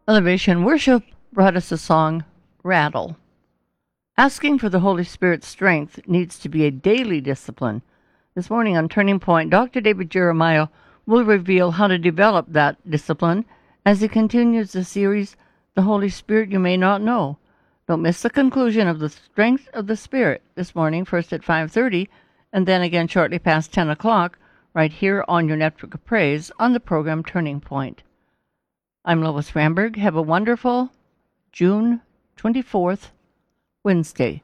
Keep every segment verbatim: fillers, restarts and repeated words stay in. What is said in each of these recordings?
Elevation Worship brought us the song Rattle. Asking for the Holy Spirit's strength needs to be a daily discipline. This morning on Turning Point, Doctor David Jeremiah will reveal how to develop that discipline as he continues the series, The Holy Spirit You May Not Know. Don't miss the conclusion of the Strength of the Spirit this morning, first at five thirty, and then again shortly past ten o'clock, right here on your Network of Praise on the program Turning Point. I'm Lois Ramberg. Have a wonderful June twenty-fourth, Wednesday.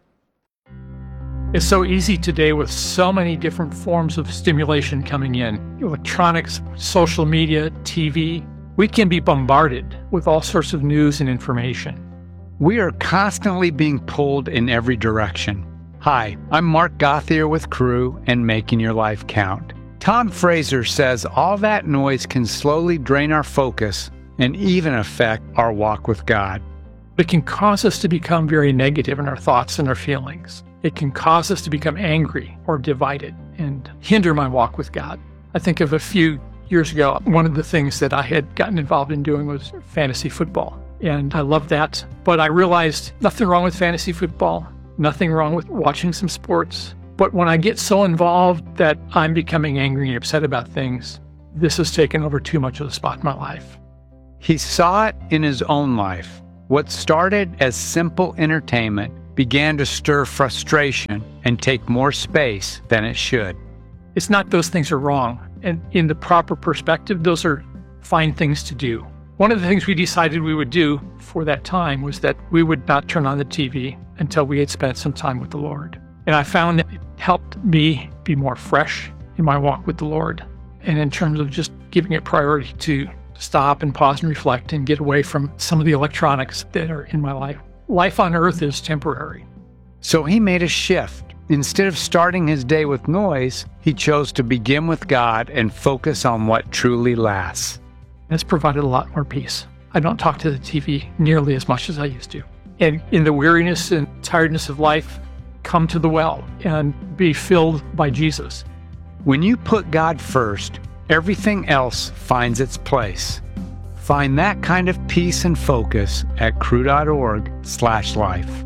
It's so easy today with so many different forms of stimulation coming in. Electronics, social media, T V. We can be bombarded with all sorts of news and information. We are constantly being pulled in every direction. Hi, I'm Mark Gothier with Crew and Making Your Life Count. Tom Fraser says all that noise can slowly drain our focus and even affect our walk with God. It can cause us to become very negative in our thoughts and our feelings. It can cause us to become angry or divided and hinder my walk with God. I think of a few years ago, one of the things that I had gotten involved in doing was fantasy football. And I loved that. But I realized nothing wrong with fantasy football, nothing wrong with watching some sports. But when I get so involved that I'm becoming angry and upset about things, this has taken over too much of the spot in my life. He saw it in his own life. What started as simple entertainment began to stir frustration and take more space than it should. It's not those things are wrong. And in the proper perspective, those are fine things to do. One of the things we decided we would do for that time was that we would not turn on the T V until we had spent some time with the Lord. And I found that it helped me be more fresh in my walk with the Lord. And in terms of just giving it priority to stop and pause and reflect and get away from some of the electronics that are in my life. Life on earth is temporary. So he made a shift. Instead of starting his day with noise, he chose to begin with God and focus on what truly lasts. It's provided a lot more peace. I don't talk to the T V nearly as much as I used to. And in the weariness and tiredness of life, come to the well and be filled by Jesus. When you put God first, everything else finds its place. Find that kind of peace and focus at crew.org slash life.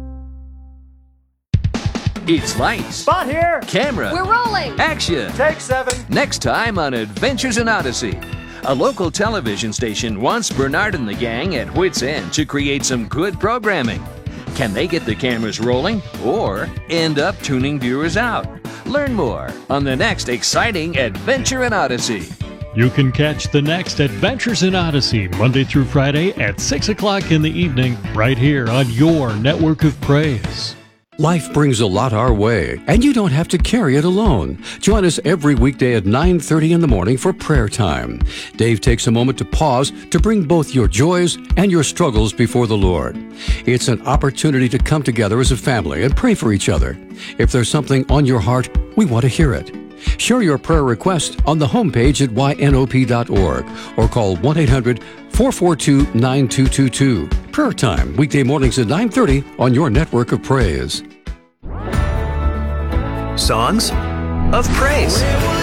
It's lights. Spot here. Camera. We're rolling. Action. Take seven. Next time on Adventures in Odyssey. A local television station wants Bernard and the gang at Wits End to create some good programming. Can they get the cameras rolling or end up tuning viewers out? Learn more on the next exciting Adventure in Odyssey. You can catch the next Adventures in Odyssey Monday through Friday at six o'clock in the evening right here on your Network of Praise. Life brings a lot our way, and you don't have to carry it alone. Join us every weekday at nine thirty in the morning for prayer time. Dave takes a moment to pause to bring both your joys and your struggles before the Lord. It's an opportunity to come together as a family and pray for each other. If there's something on your heart, we want to hear it. Share your prayer request on the homepage at y n o p dot org or call one eight hundred four four two nine two two two. Prayer time, weekday mornings at nine thirty on your Network of Praise. Songs of Praise.